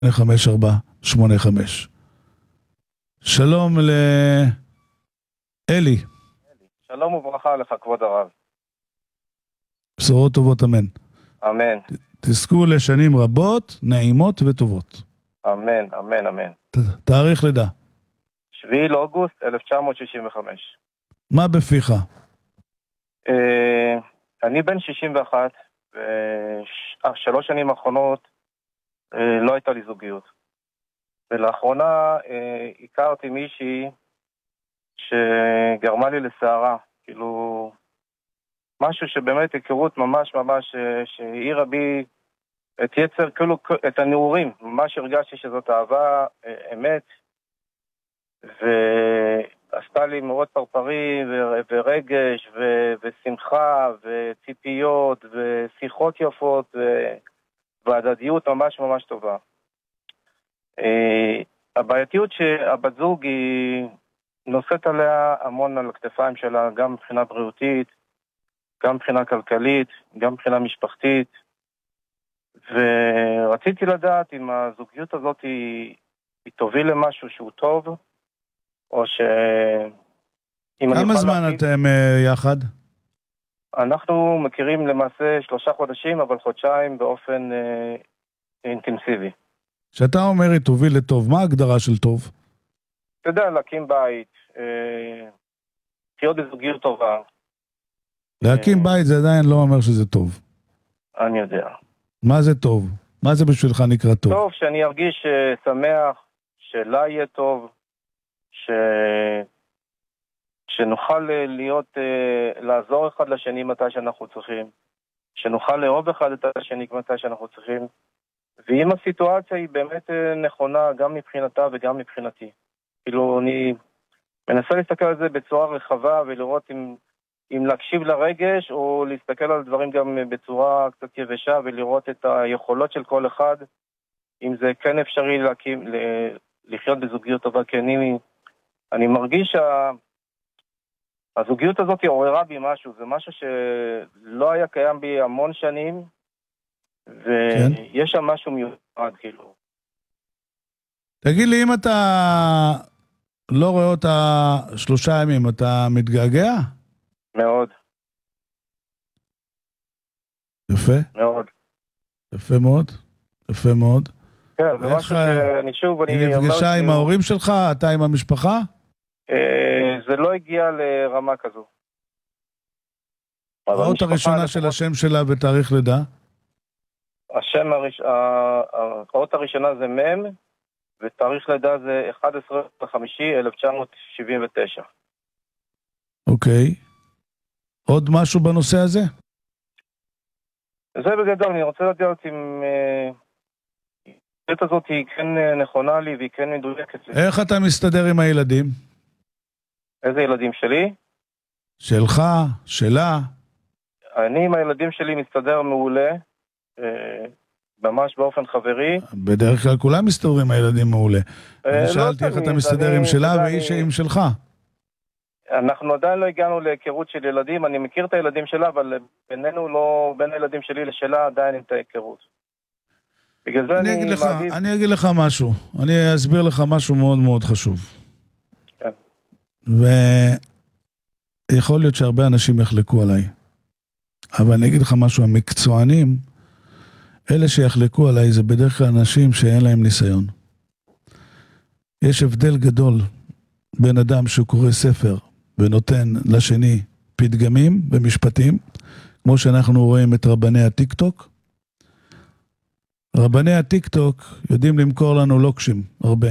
85485. שלום לאלי. שלום וברכה לך, כבוד הרב. בשורות טובות, אמן. אמן. תזכו לשנים רבות, נעימות וטובות. אמן, אמן, אמן. תאריך לידה. 7 לאוגוסט 1965. מה בפיך? אני בן 61, ושלוש שנים האחרונות לא הייתה לי זוגיות. ולאחרונה הכרתי מישהי שגרמה לי לסערה, כאילו משהו שבאמת היכרות ממש שהעירה בי את יצר, כאילו את הנעורים, ממש הרגשתי שזאת אהבה אמת, ועשתה לי מאוד פרפרי ורגש ושמחה וציפיות ושיחות יפות והדדיות ממש טובה. הבעייתיות שהבת זוג היא נושאת עליה המון על הכתפיים שלה, גם מבחינה בריאותית, גם מבחינה כלכלית, גם מבחינה משפחתית, ורציתי לדעת אם הזוגיות הזאת היא תוביל למשהו שהוא טוב, או ש... כמה זמן אתם יחד? אנחנו מכירים למעשה 3 חודשים, אבל חודשיים באופן אינטנסיבי. כשאתה אומר היא תוביל לטוב, מה ההגדרה של טוב? אתה יודע, להקים בית, להיות בזוגיות טובה. להקים בית זה עדיין לא אומר שזה טוב. אני יודע. מה זה טוב? מה זה בשבילך נקרא טוב? טוב, שאני ארגיש שמח, שלה יהיה טוב, שנוכל לעזור אחד לשני מתי שאנחנו צריכים, שנוכל לאהוב אחד את השני מתי שאנחנו צריכים, ואם הסיטואציה היא באמת נכונה גם מבחינתה וגם מבחינתי. כאילו אני מנסה להסתכל על זה בצורה רחבה ולראות אם להקשיב לרגש או להסתכל על דברים גם בצורה קצת יבשה ולראות את היכולות של כל אחד, אם זה כן אפשרי לחיות בזוגיות טובה, כי אני מרגיש שהזוגיות הזאת עוררה בי משהו, זה משהו שלא היה קיים בי המון שנים, ויש שם משהו מיוחד, כאילו. תגיד לי, אם אתה לא רואה אותה 3 ימים, אתה מתגעגע? מאוד. יפה? מאוד. יפה מאוד. יפה מאוד. כן, זה משהו שאני שוב... היא נפגשה עם ההורים שלך? אתה עם המשפחה? זה לא הגיע לרמה כזו. האות הראשונה של השם שלה ותאריך לידה? האות הראשונה זה מם, ותאריך לידה זה 11/5/1979. אוקיי. עוד משהו בנושא הזה? זה בגדול, אני רוצה לדעת אם הזאת היא כן נכונה לי והיא כן מדויקת לי. איך אתה מסתדר עם הילדים? איזה ילדים שלי? שלך, שלה. אני עם הילדים שלי מסתדר מעולה, ממש באופן חברי. בדרך כלל כולם מסתדרים עם הילדים מעולה. אני שאלתי איך אתה מסתדר עם שלה והיא עם שלך. אנחנו עדיין לא הגענו להיכרות של ילדים, אני מכיר את הילדים שלה, אבל בינינו לא, בין הילדים שלי לשלה עדיין אין את ההיכרות. בגלל זה אני אגיד לך משהו, אני אסביר לך משהו מאוד מאוד חשוב. כן. ויכול להיות שהרבה אנשים יחלקו עליי. אבל אני אגיד לך משהו, המקצוענים, אלה שיחלקו עליי זה בדרך כלל אנשים שאין להם ניסיון. יש הבדל גדול בין אדם שקורא ספר ונותן לשני פתגמים ומשפטים, כמו שאנחנו רואים את רבני הטיק-טוק. רבני הטיק-טוק יודעים למכור לנו לוקשים, הרבה.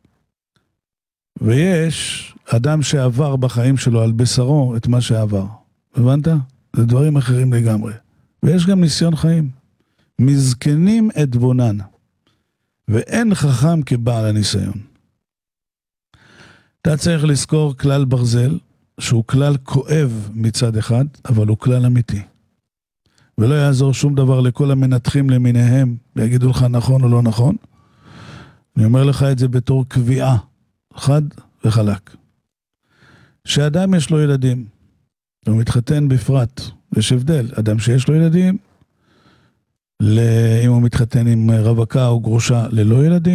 ויש אדם שעבר בחיים שלו על בשרו את מה שעבר. הבנת? זה דברים אחרים לגמרי. ויש גם ניסיון חיים. מזקנים את בונן. ואין חכם כבעל הניסיון. אתה צריך לזכור כלל ברזל, שהוא כלל כואב מצד אחד, אבל הוא כלל אמיתי. ולא יעזור שום דבר לכל המנתחים למיניהם, ויגידו לך נכון או לא נכון. אני אומר לך את זה בתור קביעה, חד וחלק. שאדם יש לו ילדים, הוא מתחתן בפרט, יש הבדל, אדם שיש לו ילדים, אם הוא מתחתן עם רווקה או גרושה ללא ילדים.